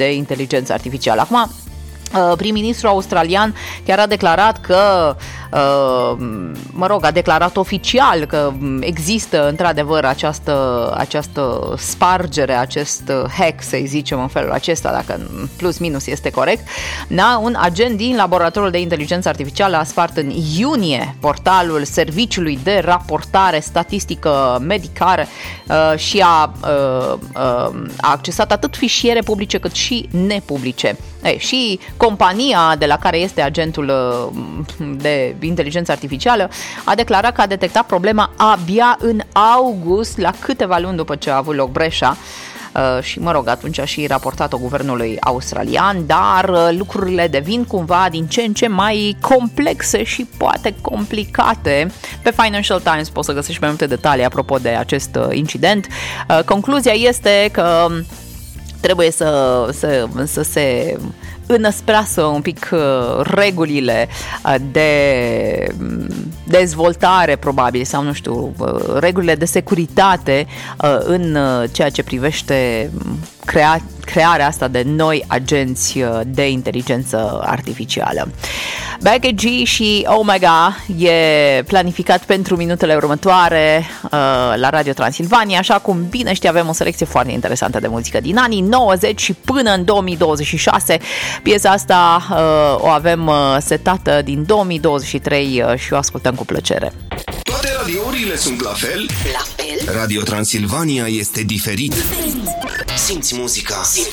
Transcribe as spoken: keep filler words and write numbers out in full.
de inteligență artificială. Acum, prim-ministrul australian chiar a declarat că, mă rog, a declarat oficial că există într-adevăr această, această spargere, acest hack, să-i zicem în felul acesta, dacă plus minus este corect. Da? Un agent din laboratorul de inteligență artificială a spart în iunie portalul Serviciului de Raportare Statistică Medicală și a, a accesat atât fișiere publice cât și nepublice. Ei, și compania de la care este agentul de inteligență artificială a declarat că a detectat problema abia în august, la câteva luni după ce a avut loc breșa. Uh, și, mă rog, atunci a și raportat-o guvernului australian, dar uh, lucrurile devin cumva din ce în ce mai complexe și poate complicate. Pe Financial Times poți să găsești mai multe detalii apropo de acest uh, incident. Uh, concluzia este că trebuie să, să, să se înăspreasă un pic uh, regulile uh, de dezvoltare, probabil, sau nu știu, uh, regulile de securitate uh, în uh, ceea ce privește crea- crearea asta de noi agenți uh, de inteligență artificială. Becky G și Omega e planificat pentru minutele următoare uh, la Radio Transilvania, așa cum bine știi, avem o selecție foarte interesantă de muzică din anii nouăzeci și până în două mii douăzeci și șase. Piesa asta uh, o avem uh, setată din două mii douăzeci și trei uh, și o ascultăm cu plăcere. Toate radiourile sunt la fel? La fel? Radio Transilvania este diferit. Diferit. Simți muzica. Simți